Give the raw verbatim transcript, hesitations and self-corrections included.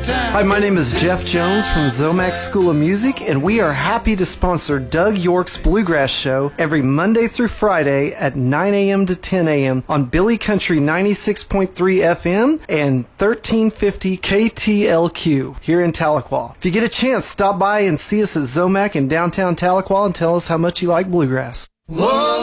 Hi, my name is Jeff Jones from Zomax School of Music, and we are happy to sponsor Doug York's Bluegrass Show every Monday through Friday at nine a.m. to ten a.m. on Billy Country ninety-six point three F M and thirteen fifty K T L Q here in Tahlequah. If you get a chance, stop by and see us at Zomac in downtown Tahlequah and tell us how much you like bluegrass. Whoa.